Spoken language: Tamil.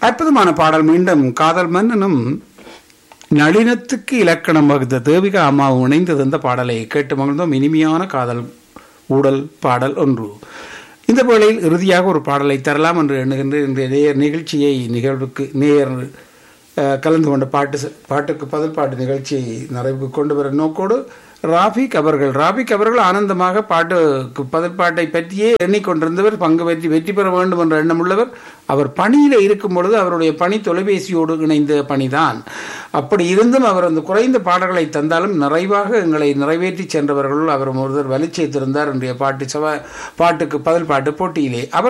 அற்புதமான பாடல். மீண்டும் காதல் மன்னனும் நளினத்துக்கு இலக்கணம் வகுத்த தேவிகா அம்மாவும் இணைந்து தந்த பாடலை கேட்டு மகிழ்ந்தோம். இனிமையான காதல் ஊடல் பாடல் ஒன்று. இந்த வேளையில் இறுதியாக ஒரு பாடலை தரலாம் என்று எண்ணுகின்ற இந்த நேயர் நிகழ்ச்சியை நிகழ்வுக்கு நேயர் கலந்து கொண்ட பாட்டுக்கு பதில் பாட்டு நிகழ்ச்சியை நிறைவுக்கு கொண்டு வர நோக்கோடு ராபிக் அவர்கள் ஆனந்தமாக பாட்டுக்கு பதில் பாட்டை பற்றியே எண்ணிக்கொண்டிருந்தவர். பங்கு வெற்றி பெற வேண்டும் என்ற எண்ணம் உள்ளவர். அவர் பணியில் இருக்கும் பொழுது அவருடைய பணி தொலைபேசியோடு இணைந்த பணிதான். அப்படி இருந்தும் அவர் அந்த குறைந்த பாடல்களை தந்தாலும் நிறைவாக எங்களை நிறைவேற்றி சென்றவர்கள் அவர் ஒருவர் வலிச்சேர்த்திருந்தார். இன்றைய பாட்டுக்கு பதில் பாட்டு போட்டியிலே அவர்